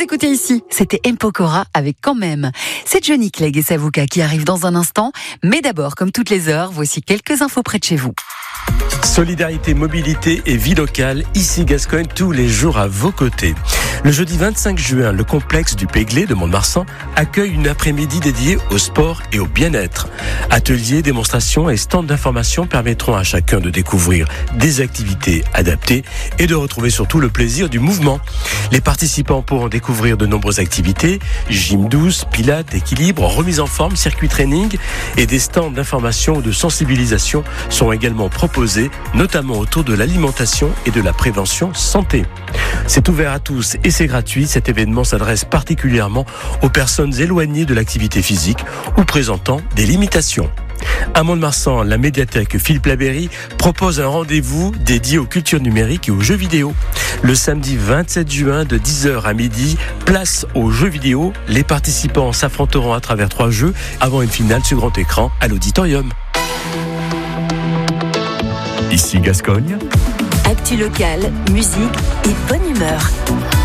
écoutez ici, c'était M. Pokora avec Quand même. C'est Johnny Clegg et Savuka qui arrivent dans un instant. Mais d'abord, comme toutes les heures, voici quelques infos près de chez vous. Solidarité, mobilité et vie locale, ici Gascogne, tous les jours à vos côtés. Le jeudi 25 juin, le complexe du Péglé de Mont-de-Marsan accueille une après-midi dédiée au sport et au bien-être. Ateliers, démonstrations et stands d'information permettront à chacun de découvrir des activités adaptées et de retrouver surtout le plaisir du mouvement. Les participants pourront découvrir de nombreuses activités, gym douce, pilates, équilibre, remise en forme, circuit training et des stands d'information ou de sensibilisation sont également proposés, notamment autour de l'alimentation et de la prévention santé. C'est ouvert à tous et c'est gratuit. Cet événement s'adresse particulièrement aux personnes éloignées de l'activité physique ou présentant des limitations. À Mont-de-Marsan, la médiathèque Philippe Labéry propose un rendez-vous dédié aux cultures numériques et aux jeux vidéo. Le samedi 27 juin de 10h à midi, place aux jeux vidéo. Les participants s'affronteront à travers 3 jeux avant une finale sur grand écran à l'auditorium. Ici Gascogne. Actu locale, musique et bonne humeur.